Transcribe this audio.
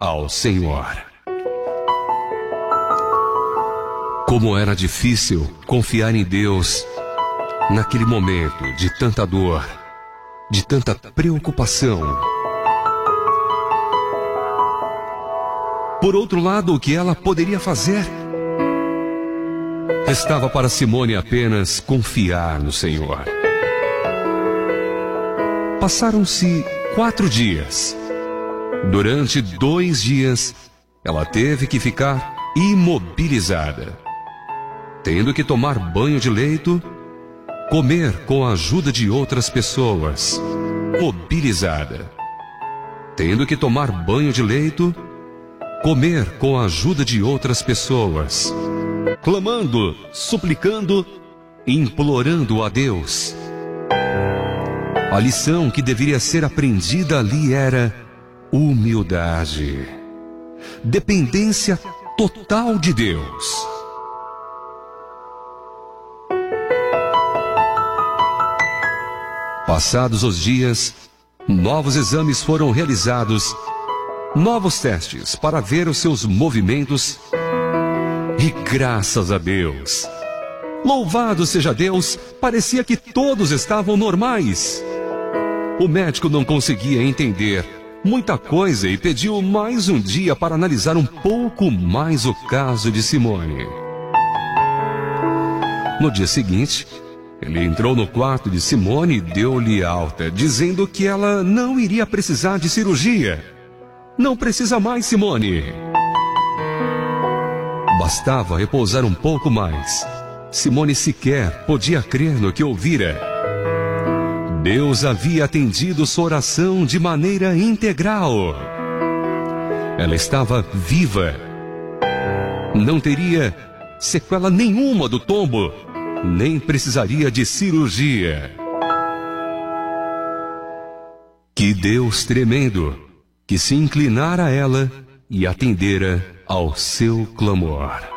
ao Senhor. Como era difícil confiar em Deus naquele momento de tanta dor, de tanta preocupação. Por outro lado, o que ela poderia fazer? Restava para Simone apenas confiar no Senhor. Passaram-se 4 dias. Durante 2 dias, ela teve que ficar imobilizada, tendo que tomar banho de leito, comer com a ajuda de outras pessoas. Mobilizada, tendo que tomar banho de leito, comer com a ajuda de outras pessoas, clamando, suplicando, implorando a Deus. A lição que deveria ser aprendida ali era humildade, dependência total de Deus. Passados os dias, novos exames foram realizados, novos testes para ver os seus movimentos. E graças a Deus, louvado seja Deus, parecia que todos estavam normais. O médico não conseguia entender muita coisa e pediu mais um dia para analisar um pouco mais o caso de Simone. No dia seguinte, ele entrou no quarto de Simone e deu-lhe alta, dizendo que ela não iria precisar de cirurgia. Não precisa mais, Simone. Bastava repousar um pouco mais. Simone sequer podia crer no que ouvira. Deus havia atendido sua oração de maneira integral. Ela estava viva. Não teria sequela nenhuma do tombo, nem precisaria de cirurgia. Que Deus tremendo, que se inclinara a ela e atendera ao seu clamor.